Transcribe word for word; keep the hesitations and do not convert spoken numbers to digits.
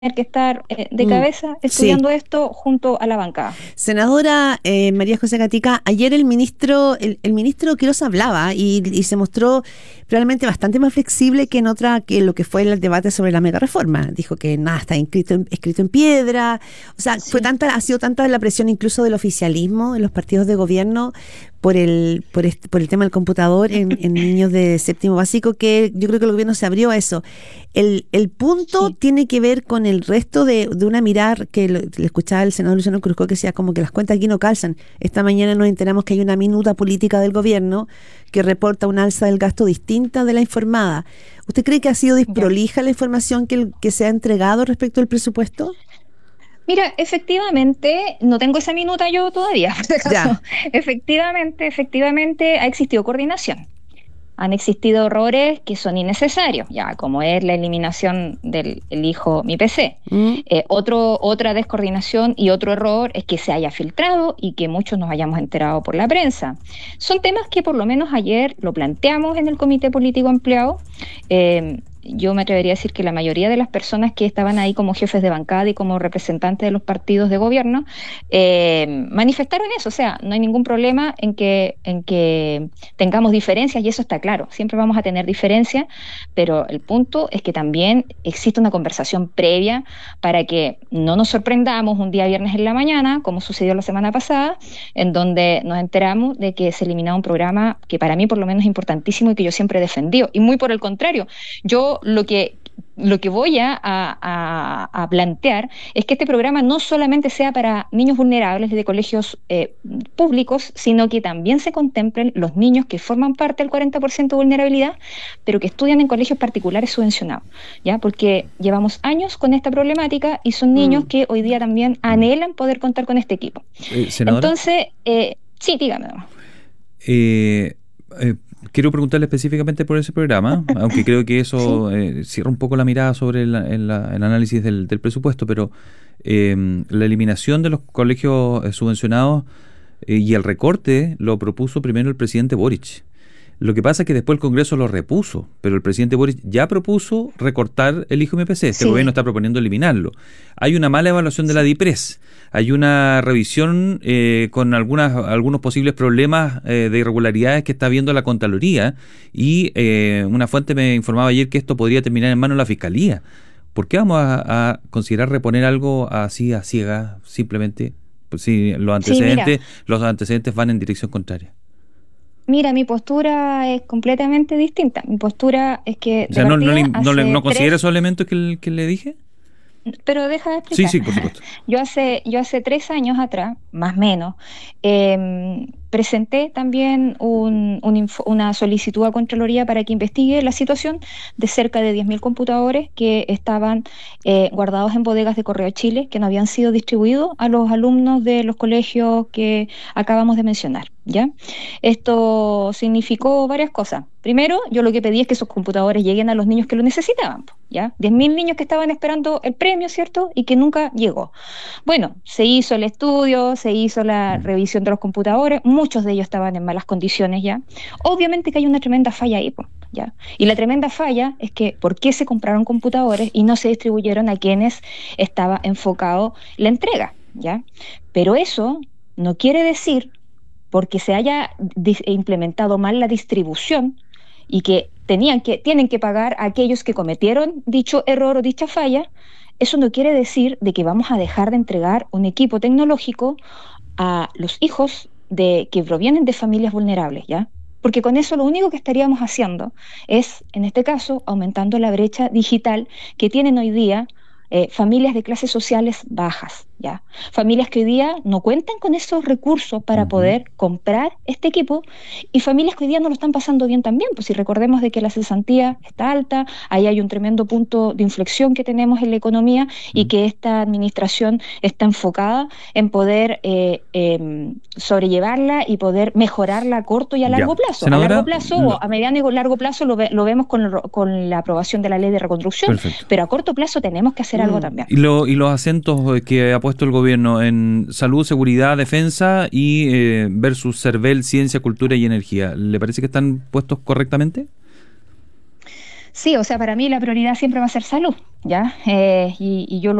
que estar eh, de Mm, cabeza sí. estudiando esto junto a la bancada. Senadora eh, María José Gatica, ayer el ministro, el, el ministro Quiroz hablaba y, y se mostró realmente bastante más flexible que en otra, que lo que fue el debate sobre la mega reforma. Dijo que nada está inscrito en, escrito en piedra. O sea, fue Sí. tanta, ha sido tanta la presión incluso del oficialismo en los partidos de gobierno por el, por este, por el tema del computador en, en niños de séptimo básico, que yo creo que el gobierno se abrió a eso. El, el punto Sí. tiene que ver con el resto de, de una mirar que lo- le escuchaba el senador Luciano Cruzco, que decía como que las cuentas aquí no calzan. Esta mañana nos enteramos que hay una minuta política del gobierno que reporta un alza del gasto distinta de la informada. ¿Usted cree que ha sido Ya. desprolija la información que, el- que se ha entregado respecto al presupuesto? Mira, efectivamente, no tengo esa minuta yo todavía, por si Ya. acaso. Efectivamente, efectivamente ha existido coordinación. Han existido errores que son innecesarios, ya como es la eliminación del el hijo mi P C. Mm, Eh, otro, otra descoordinación y otro error es que se haya filtrado y que muchos nos hayamos enterado por la prensa. Son temas que por lo menos ayer lo planteamos en el Comité Político Empleado. Eh, yo me atrevería a decir que la mayoría de las personas que estaban ahí como jefes de bancada y como representantes de los partidos de gobierno eh, manifestaron eso. O sea, no hay ningún problema en que, en que tengamos diferencias y eso está claro. Siempre vamos a tener diferencias, pero el punto es que también existe una conversación previa para que no nos sorprendamos un día viernes en la mañana, como sucedió la semana pasada, en donde nos enteramos de que se eliminaba un programa que para mí por lo menos es importantísimo y que yo siempre he defendido. Y muy por el contrario, yo lo que lo que voy a, a, a, plantear es que este programa no solamente sea para niños vulnerables de colegios eh, públicos, sino que también se contemplen los niños que forman parte del cuarenta por ciento de vulnerabilidad, pero que estudian en colegios particulares subvencionados, ¿ya? Porque llevamos años con esta problemática y son niños mm. que hoy día también anhelan poder contar con este equipo. Eh, senadora, Entonces, eh, sí, dígame. eh, eh, quiero preguntarle específicamente por ese programa, aunque creo que Sí. eso eh, cierra un poco la mirada sobre el, el- el análisis del, del presupuesto, pero eh, la eliminación de los colegios eh, subvencionados eh, y el recorte lo propuso primero el presidente Boric. Lo que pasa es que después el Congreso lo repuso, pero el presidente Boric ya propuso recortar el hijo M P C. Este Sí. gobierno está proponiendo eliminarlo. Hay una mala evaluación de la Sí. DIPRES. Hay una revisión eh, con algunas, algunos posibles problemas eh, de irregularidades que está viendo la Contraloría y eh, una fuente me informaba ayer que esto podría terminar en manos de la Fiscalía. ¿Por qué vamos a, a considerar reponer algo así a ciegas simplemente? Pues si los Sí, mira. antecedentes, los antecedentes van en dirección contraria. Mira, mi postura es completamente distinta. Mi postura es que O de sea, ¿no, no, le- partida no, le- hace no considera tres, esos elementos que, le- que le dije? pero deja de Sí, explicar. sí, por supuesto. Yo hace, yo hace tres años atrás, más o menos, eh, presenté también un, un info- una solicitud a Contraloría para que investigue la situación de cerca de diez mil computadores que estaban eh, guardados en bodegas de Correo Chile, que no habían sido distribuidos a los alumnos de los colegios que acabamos de mencionar, ¿ya? Esto significó varias cosas. Primero, yo lo que pedí es que esos computadores lleguen a los niños que lo necesitaban, po, ¿ya? diez mil niños que estaban esperando el premio, ¿cierto? Y que nunca llegó. Bueno, se hizo el estudio, se hizo la revisión de los computadores, muchos de ellos estaban en malas condiciones ya. Obviamente que hay una tremenda falla ahí, po, ¿ya? Y la tremenda falla es que ¿por qué se compraron computadores y no se distribuyeron a quienes estaba enfocado la entrega, ¿ya? Pero eso no quiere decir porque se haya dis- implementado mal la distribución y que tenían que tienen que pagar a aquellos que cometieron dicho error o dicha falla, eso no quiere decir de que vamos a dejar de entregar un equipo tecnológico a los hijos de que provienen de familias vulnerables, ¿ya? Porque con eso lo único que estaríamos haciendo es, en este caso, aumentando la brecha digital que tienen hoy día eh, familias de clases sociales bajas, ¿ya? Familias que hoy día no cuentan con esos recursos para Ujú. poder comprar este equipo y familias que hoy día no lo están pasando bien también, pues si recordemos de que la cesantía está alta, ahí hay un tremendo punto de inflexión que tenemos en la economía y Mm. que esta administración está enfocada en poder eh, eh, sobrellevarla y poder mejorarla a corto y a Ya. largo plazo. A largo Senadora, plazo lo- o a mediano y largo plazo lo, ve- lo vemos con, el- con la aprobación de la ley de reconstrucción, perfecto. pero a corto plazo tenemos que hacer algo Mm. también. ¿Y, lo- y los acentos eh, que ha puesto el gobierno en salud, seguridad, defensa y eh, versus CERVEL, ciencia, cultura y energía, ¿le parece que están puestos correctamente? Sí, o sea, para mí la prioridad siempre va a ser salud, ¿ya? Eh, y, y yo